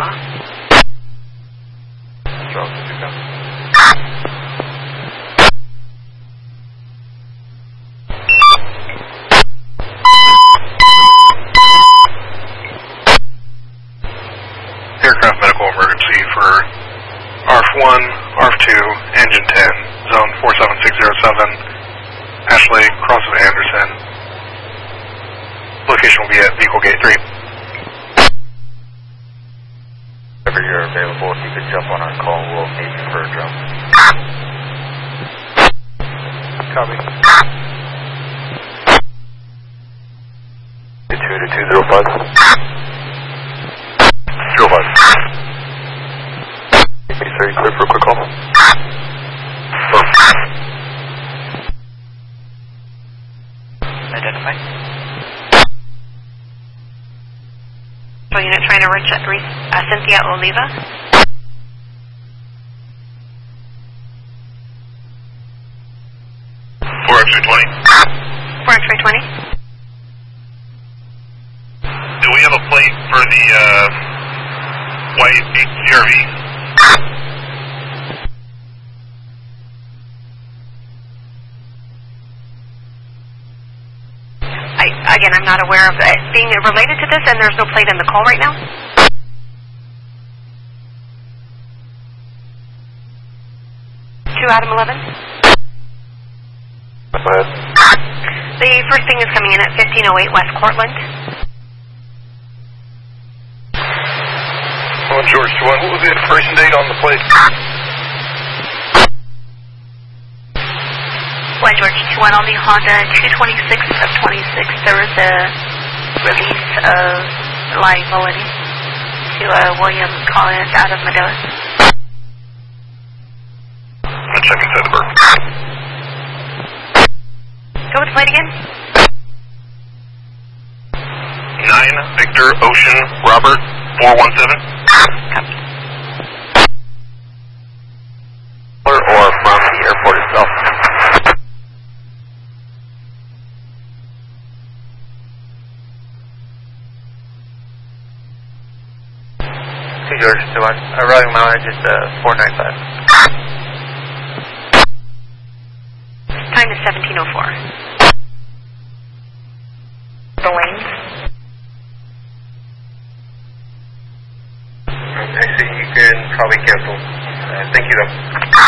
Lima. Charles, did you come? Aircraft medical emergency for ARF-1, ARF-2, engine 10, zone 47607, Ashley, cross of Anderson. Location will be at vehicle gate 3. Whenever you're available, if you could jump on our call, we'll need you for a drum. Copy. 2 to 205. 05. Okay, sir, you clear for a quick call? Identify. So unit trying to reach Cynthia Oliva. For X-ray 20. For X-ray 20. Do we have a plate for the white CRV? Again, I'm not aware of it being related to this, and there's no plate in the call right now. To Adam 11. Go ahead. The first thing is coming in at 1508 West Cortland. On George 2-1, what was the expiration date on the plate? One George 2-1 on the Honda 226 of 26. There was a release of liability to William Collins out of Madera. I'll check inside the berth. Go with the plate again. 9 Victor Ocean Robert 417. Copy. Or from the airport itself. George 2-1, arriving mileage is 495. Time is 1704. The lanes. Actually, you can probably cancel. Thank you, though.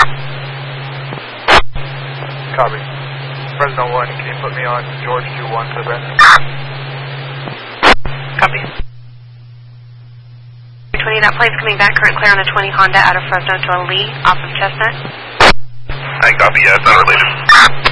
Copy. Fresno 1, can you put me on George 2-1 to the rest? Copy. 20, that plane's coming back, current clear on the 20 Honda out of Fresno to Lee, off of Chestnut. I copy, it's unrelated.